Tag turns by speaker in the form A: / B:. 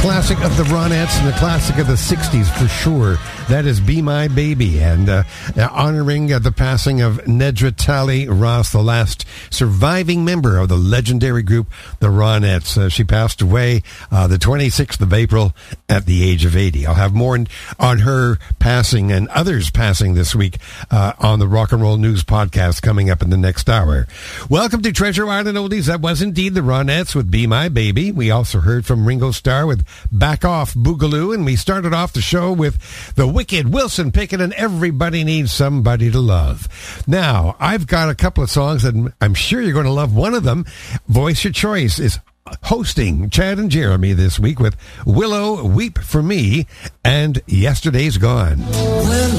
A: Classic of the Ronettes and the classic of the 60s for sure. That is Be My Baby, and honoring the passing of Nedra Talley Ross, the last surviving member of the legendary group, the Ronettes. She passed away the 26th of April at the age of 80. I'll have more on her passing and others passing this week on the Rock and Roll News podcast coming up in the next hour. Welcome to Treasure Island Oldies. That was indeed the Ronettes with Be My Baby. We also heard from Ringo Starr with Back Off Boogaloo, and we started off the show with the wicked Wilson Pickett and Everybody Needs Somebody to Love. Now, I've got a couple of songs that I'm sure you're going to love. One of them, Voice Your Choice, is hosting Chad and Jeremy this week with Willow, Weep for Me, and Yesterday's Gone.
B: Willow,